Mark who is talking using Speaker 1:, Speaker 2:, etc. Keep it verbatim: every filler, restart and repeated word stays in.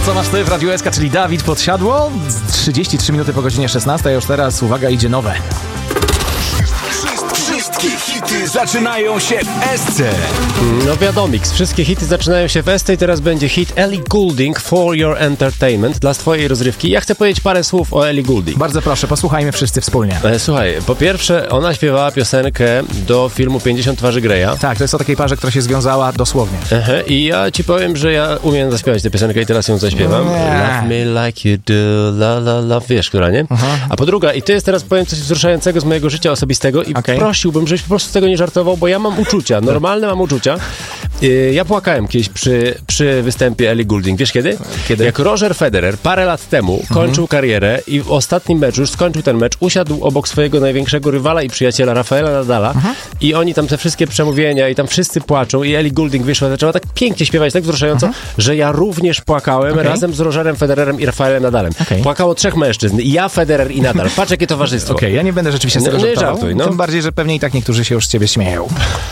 Speaker 1: co masz ty w Radiu S K, czyli Dawid Podsiadło. trzydzieści trzy minuty po godzinie szesnastej, a już teraz, uwaga, idzie nowe.
Speaker 2: Wszystkie hity zaczynają się w S C.
Speaker 3: No wiadomix, wszystkie hity zaczynają się w S C i teraz będzie hit Ellie Goulding, For Your Entertainment, dla twojej rozrywki. Ja chcę powiedzieć parę słów o Ellie Goulding.
Speaker 1: Bardzo proszę, posłuchajmy wszyscy wspólnie.
Speaker 3: E, słuchaj, po pierwsze, ona śpiewała piosenkę do filmu pięćdziesiąt twarzy Greya.
Speaker 1: Tak, to jest o takiej parze, która się związała dosłownie.
Speaker 3: Aha, i ja ci powiem, że ja umiem zaśpiewać tę piosenkę i teraz ją zaśpiewam.
Speaker 1: Nie.
Speaker 3: Love me like you do, la la la, wiesz, która, nie?
Speaker 1: Aha.
Speaker 3: A po drugie, i to jest teraz, powiem, coś wzruszającego z mojego życia osobistego i
Speaker 1: Okay.
Speaker 3: prosiłbym, żebyś po prostu z tego nie żartował, bo ja mam uczucia, normalne mam uczucia. Yy, Ja płakałem kiedyś przy, przy występie Ellie Goulding. Wiesz kiedy?
Speaker 1: Kiedy?
Speaker 3: Jak Roger Federer parę lat temu mhm. kończył karierę i w ostatnim meczu, już skończył ten mecz, usiadł obok swojego największego rywala i przyjaciela Rafaela Nadala mhm. i oni tam te wszystkie przemówienia i tam wszyscy płaczą i Ellie Goulding wyszła, zaczęła tak pięknie śpiewać, tak wzruszająco, mhm. że ja również płakałem okay. razem z Rogerem Federerem i Rafaelem Nadalem. Okay. Płakało trzech mężczyzn. Ja, Federer i Nadal. Patrz, jakie towarzystwo.
Speaker 1: Okej, okay, ja nie będę rzeczywiście z tego
Speaker 3: no, nie
Speaker 1: żartował.
Speaker 3: żartuj, no.
Speaker 1: Tym bardziej, że pewnie i tak niektórzy się już z ciebie śmieją.